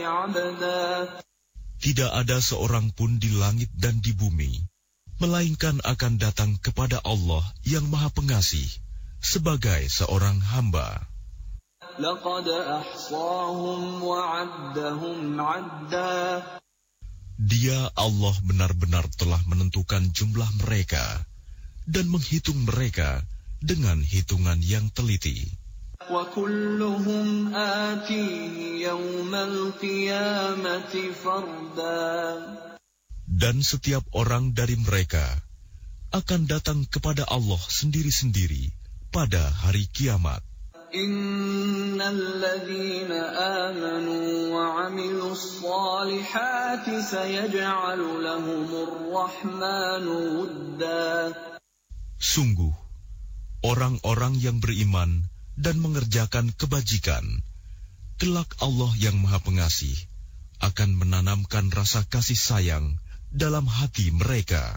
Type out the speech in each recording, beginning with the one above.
عبدا Tidak ada seorang pun di langit dan di bumi, melainkan akan datang kepada Allah yang Maha Pengasih sebagai seorang hamba. لقد أحصاهم وعدهم عدا Dia Allah benar-benar telah menentukan jumlah mereka dan menghitung mereka dengan hitungan yang teliti. وكلهم آتيه يوم القيامة فردا Dan setiap orang dari mereka akan datang kepada Allah sendiri-sendiri pada hari kiamat. إن الذين آمنوا وعملوا الصالحات سيجعل لهم الرحمن ودا Sungguh, orang-orang yang beriman dan mengerjakan kebajikan, kelak Allah yang Maha Pengasih akan menanamkan rasa kasih sayang dalam hati mereka.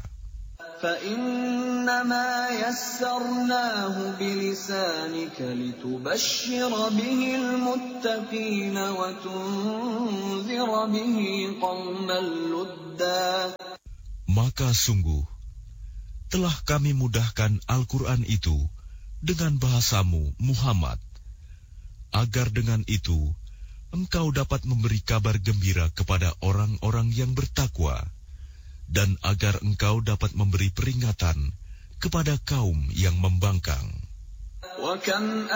فإنما يسرناه بلسانك لتبشر به المتقين وتنذر به قوما لدا Maka sungguh, telah kami mudahkan Al-Quran itu dengan bahasamu, Muhammad, agar dengan itu engkau dapat memberi kabar gembira kepada orang-orang yang bertakwa, dan agar engkau dapat memberi peringatan kepada kaum yang membangkang. وكم